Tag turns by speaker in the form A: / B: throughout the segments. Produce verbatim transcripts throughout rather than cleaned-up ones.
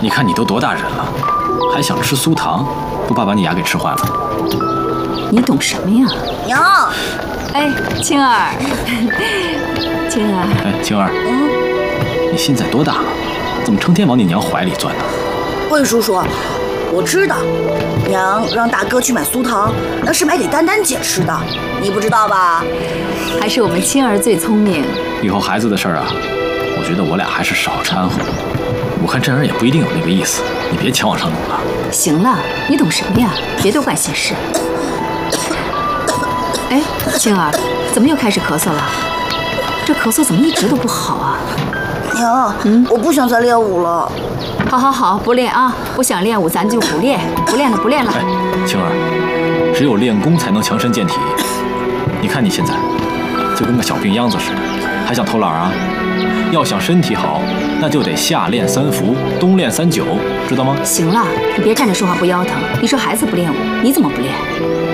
A: 你看你都多大人了，还想吃酥糖，不怕把你牙给吃坏了？
B: 你懂什么呀？
C: 娘，
B: 哎，青儿，青儿，
A: 哎，青儿，
C: 嗯，
A: 你现在多大了？怎么成天往你娘怀里钻呢？
C: 魏叔叔，我知道，娘让大哥去买酥糖，那是买给丹丹姐吃的，你不知道吧？
B: 还是我们青儿最聪明。
A: 以后孩子的事儿啊，我觉得我俩还是少掺和。我看这人也不一定有那个意思，你别强往上努了。
B: 行了，你懂什么呀？别多管闲事。哎，青儿，怎么又开始咳嗽了？这咳嗽怎么一直都不好啊？
C: 娘，嗯，我不想再练舞了。
B: 好好好，不练啊！不想练舞咱就不练，不练了不练了。
A: 哎，青儿，只有练功才能强身健体。你看你现在，就跟个小病秧子似的，还想偷懒啊？要想身体好，那就得夏练三伏，冬练三九，知道吗？
B: 行了，你别站着说话不腰疼。你说孩子不练舞，你怎么不练？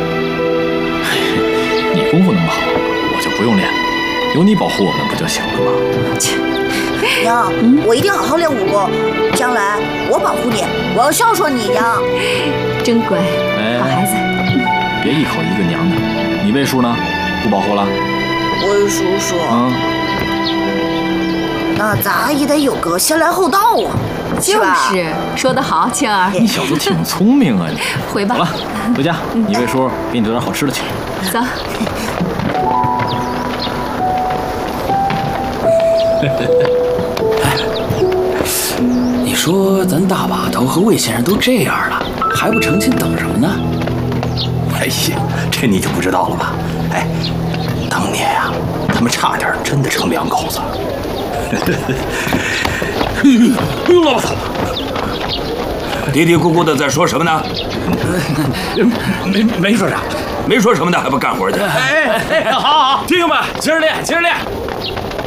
A: 你功夫那么好，我就不用练了，有你保护我们不就行了吗？
B: 切，
C: 娘，嗯，我一定好好练武功，将来我保护你，我要孝顺你，娘。
B: 真乖，
A: 哎、
B: 好孩子。
A: 别一口一个娘的，你魏叔呢？不保护了？
C: 魏叔叔，
A: 嗯。
C: 那咱也得有个先来后到啊，
B: 就是，说得好，青儿。
A: 你小子挺聪明啊你。
B: 回吧。
A: 好了，回家，你魏叔给你留点好吃的去。
B: 走。
D: 你说咱大把头和魏先生都这样了，还不成亲等什么呢？
E: 哎呀，这你就不知道了吧？哎，当年呀、啊，他们差点真的成两口子。
F: 哎呦，老婆，嘀嘀咕咕的在说什么呢？
E: 没没说啥，
F: 没说什么呢，还不干活去？
E: 哎哎，好好，
F: 弟兄们，接着练，接着练。